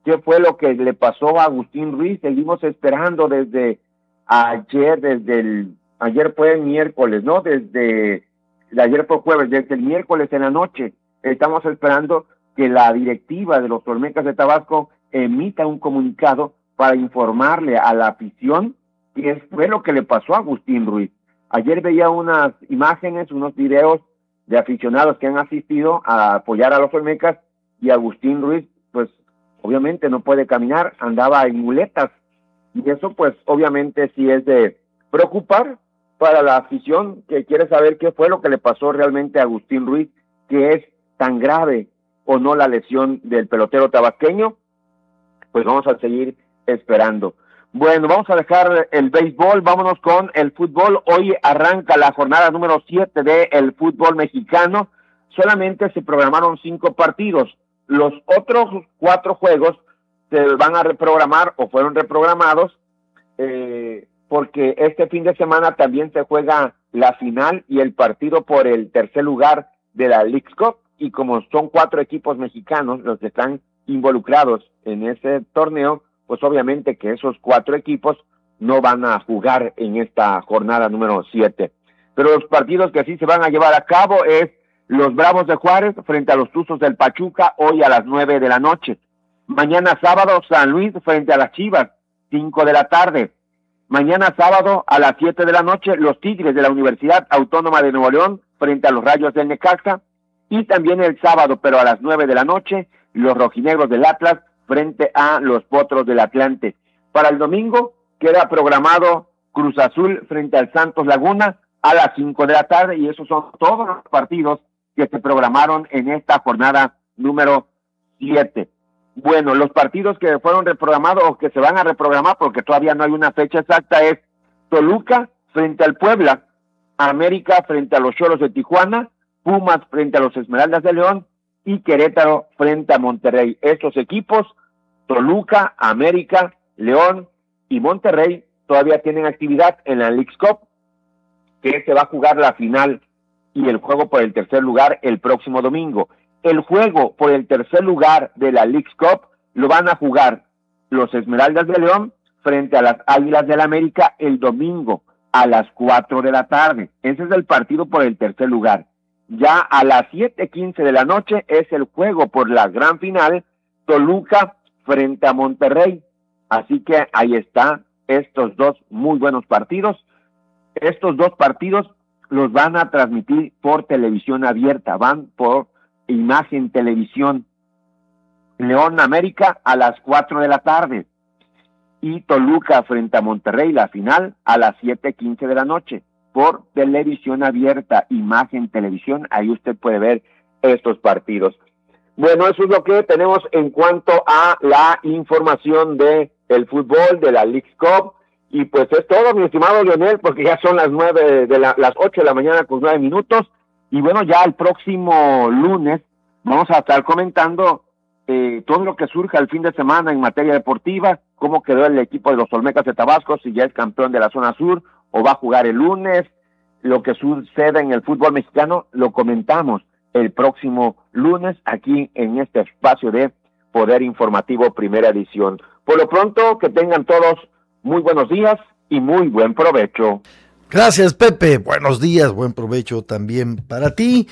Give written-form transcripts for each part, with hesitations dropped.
qué fue lo que le pasó a Agustín Ruiz. Seguimos esperando desde ayer, ayer fue miércoles, ¿no? Ayer fue jueves, desde el miércoles en la noche, estamos esperando que la directiva de los Olmecas de Tabasco emita un comunicado para informarle a la afición qué fue lo que le pasó a Agustín Ruiz. Ayer veía unas imágenes, unos videos de aficionados que han asistido a apoyar a los Olmecas, y Agustín Ruiz, pues, obviamente no puede caminar, andaba en muletas, y eso, pues, obviamente sí es de preocupar para la afición que quiere saber qué fue lo que le pasó realmente a Agustín Ruiz, que es tan grave o no la lesión del pelotero tabasqueño. Pues vamos a seguir esperando. Bueno, vamos a dejar el béisbol, vámonos con el fútbol. Hoy arranca la jornada número 7 del fútbol mexicano. Solamente se programaron 5 partidos. Los otros 4 juegos se van a reprogramar o fueron reprogramados porque este fin de semana también se juega la final y el partido por el tercer lugar de la Leagues Cup, y como son 4 equipos mexicanos los que están involucrados en ese torneo, pues obviamente que esos 4 equipos no van a jugar en esta jornada número 7. Pero los partidos que sí se van a llevar a cabo es los Bravos de Juárez frente a los Tuzos del Pachuca, hoy a las 9 de la noche. Mañana sábado, San Luis frente a las Chivas, 5 de la tarde. Mañana sábado a las 7 de la noche, los Tigres de la Universidad Autónoma de Nuevo León frente a los Rayos del Necaxa. Y también el sábado, pero a las 9 de la noche, los Rojinegros del Atlas frente a los Potros del Atlante. Para el domingo queda programado Cruz Azul frente al Santos Laguna a las 5 de la tarde, y esos son todos los partidos que se programaron en esta jornada número 7. Bueno, los partidos que fueron reprogramados o que se van a reprogramar, porque todavía no hay una fecha exacta, es Toluca frente al Puebla, América frente a los Cholos de Tijuana, Pumas frente a los Esmeraldas de León y Querétaro frente a Monterrey. Estos equipos, Toluca, América, León y Monterrey, todavía tienen actividad en la Leagues Cup, que se va a jugar la final y el juego por el tercer lugar el próximo domingo. El juego por el tercer lugar de la Leagues Cup lo van a jugar los Esmeraldas de León frente a las Águilas del América el domingo a las 4 de la tarde. Ese es el partido por el tercer lugar. Ya a las 7:15 de la noche es el juego por la gran final, Toluca frente a Monterrey. Así que ahí está, estos 2 muy buenos partidos. Estos 2 partidos los van a transmitir por televisión abierta, van por Imagen Televisión. León América a las 4 de la tarde y Toluca frente a Monterrey, la final a las 7:15 de la noche por televisión abierta, Imagen Televisión. Ahí usted puede ver estos partidos. Bueno, eso es lo que tenemos en cuanto a la información de el fútbol, de la Leagues Cup. Y pues es todo, mi estimado Leonel, porque ya son las 8 de la mañana con 9 minutos. Y bueno, ya el próximo lunes vamos a estar comentando todo lo que surja el fin de semana en materia deportiva, cómo quedó el equipo de los Olmecas de Tabasco, si ya es campeón de la zona sur o va a jugar el lunes. Lo que sucede en el fútbol mexicano lo comentamos el próximo lunes aquí en este espacio de Poder Informativo Primera Edición. Por lo pronto, que tengan todos muy buenos días y muy buen provecho. Gracias, Pepe. Buenos días, buen provecho también para ti.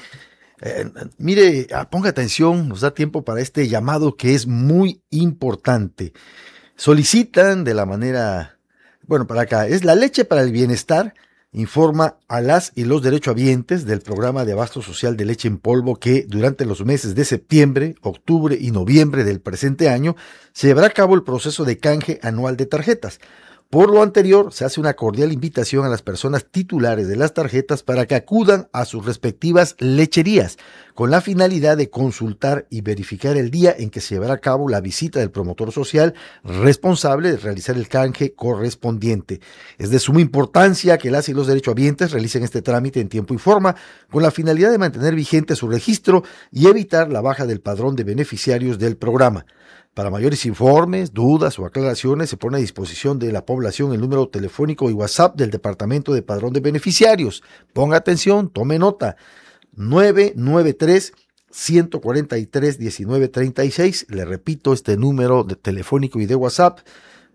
Mire, ponga atención, nos da tiempo para este llamado que es muy importante. Solicitan de la manera, para acá, es la leche para el bienestar, informa a las y los derechohabientes del programa de abasto social de leche en polvo que durante los meses de septiembre, octubre y noviembre del presente año se llevará a cabo el proceso de canje anual de tarjetas. Por lo anterior, se hace una cordial invitación a las personas titulares de las tarjetas para que acudan a sus respectivas lecherías, con la finalidad de consultar y verificar el día en que se llevará a cabo la visita del promotor social responsable de realizar el canje correspondiente. Es de suma importancia que las y los derechohabientes realicen este trámite en tiempo y forma, con la finalidad de mantener vigente su registro y evitar la baja del padrón de beneficiarios del programa. Para mayores informes, dudas o aclaraciones, se pone a disposición de la población el número telefónico y WhatsApp del Departamento de Padrón de Beneficiarios. Ponga atención, tome nota. 993 143-1936. Le repito, este número de telefónico y de WhatsApp,